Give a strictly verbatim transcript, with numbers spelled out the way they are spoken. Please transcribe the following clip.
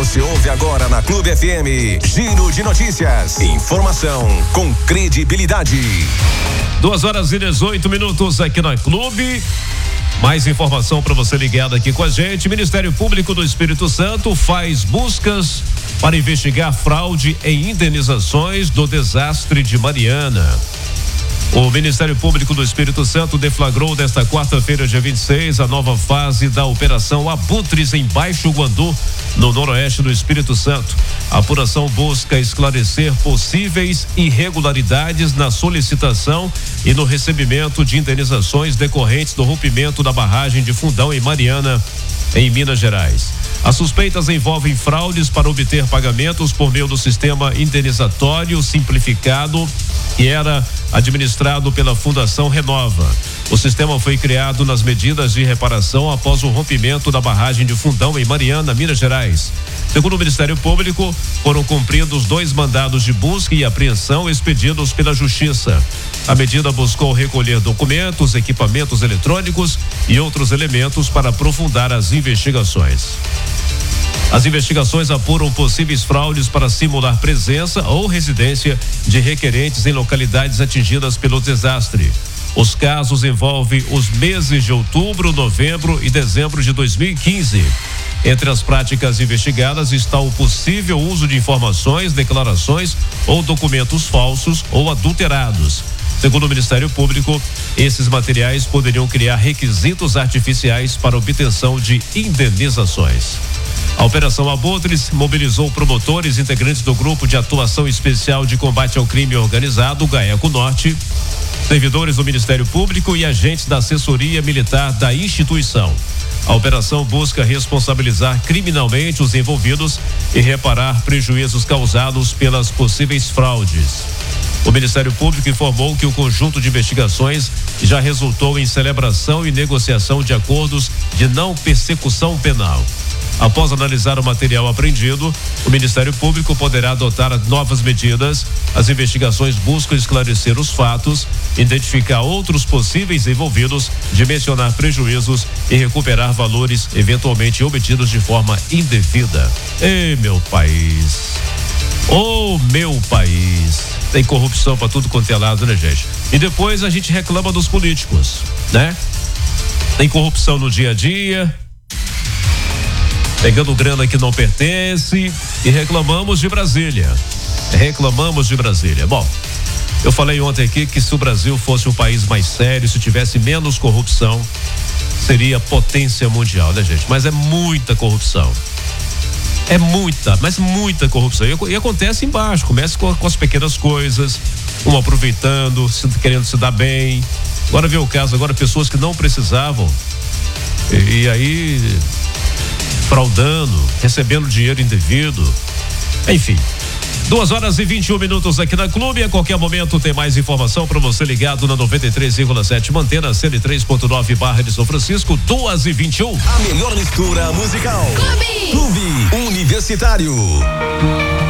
Você ouve agora na Clube F M, Giro de Notícias. Informação com credibilidade. Duas horas e dezoito minutos aqui na Clube. Mais informação para você ligado aqui com a gente. Ministério Público do Espírito Santo faz buscas para investigar fraude em indenizações do desastre de Mariana. O Ministério Público do Espírito Santo deflagrou desta quarta-feira, dia vinte e seis, a nova fase da Operação Abutres em Baixo Guandu, no noroeste do Espírito Santo. A apuração busca esclarecer possíveis irregularidades na solicitação e no recebimento de indenizações decorrentes do rompimento da barragem de Fundão em Mariana, em Minas Gerais. As suspeitas envolvem fraudes para obter pagamentos por meio do sistema indenizatório simplificado, que era administrado pela Fundação Renova. O sistema foi criado nas medidas de reparação após o rompimento da barragem de Fundão em Mariana, Minas Gerais. Segundo o Ministério Público, foram cumpridos dois mandados de busca e apreensão expedidos pela Justiça. A medida buscou recolher documentos, equipamentos eletrônicos e outros elementos para aprofundar as investigações. As investigações apuram possíveis fraudes para simular presença ou residência de requerentes em localidades atingidas pelo desastre. Os casos envolvem os meses de outubro, novembro e dezembro de dois mil e quinze. Entre as práticas investigadas está o possível uso de informações, declarações ou documentos falsos ou adulterados. Segundo o Ministério Público, esses materiais poderiam criar requisitos artificiais para obtenção de indenizações. A Operação Abutres mobilizou promotores integrantes do Grupo de Atuação Especial de Combate ao Crime Organizado, GAECO Norte, servidores do Ministério Público e agentes da assessoria militar da instituição. A operação busca responsabilizar criminalmente os envolvidos e reparar prejuízos causados pelas possíveis fraudes. O Ministério Público informou que o conjunto de investigações já resultou em celebração e negociação de acordos de não persecução penal. Após analisar o material apreendido, o Ministério Público poderá adotar novas medidas. As investigações buscam esclarecer os fatos, identificar outros possíveis envolvidos, dimensionar prejuízos e recuperar valores eventualmente obtidos de forma indevida. Ei, meu país! Ô, meu país! Tem corrupção para tudo quanto é lado, né, gente? E depois a gente reclama dos políticos, né? Tem corrupção no dia a dia, pegando grana que não pertence, e reclamamos de Brasília. Reclamamos de Brasília. Bom, eu falei ontem aqui que se o Brasil fosse um país mais sério, se tivesse menos corrupção, seria potência mundial, né, gente? Mas é muita corrupção. É muita, mas muita corrupção. E, e acontece embaixo, começa com, com as pequenas coisas, um aproveitando, se, querendo se dar bem. Agora vê o caso, agora pessoas que não precisavam, e, e aí fraudando, recebendo dinheiro indevido. Enfim, duas horas e vinte e um minutos aqui na Clube. A qualquer momento tem mais informação para você ligado na noventa e três vírgula sete, mantena cento e três ponto nove Barra de São Francisco, duas e vinte e um. A melhor mistura musical. Clube. Clube Universitário.